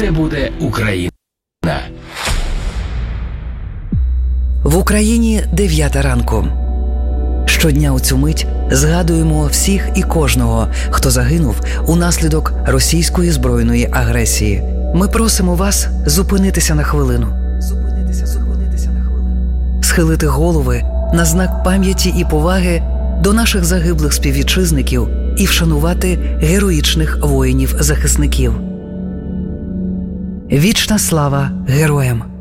Все буде Україна. В Україні 9 ранку. Щодня у цю мить згадуємо всіх і кожного, хто загинув унаслідок російської збройної агресії. Ми просимо вас зупинитися на хвилину. Схилити голови на знак пам'яті і поваги до наших загиблих співвітчизників і вшанувати героїчних воїнів-захисників. Вічна слава героям!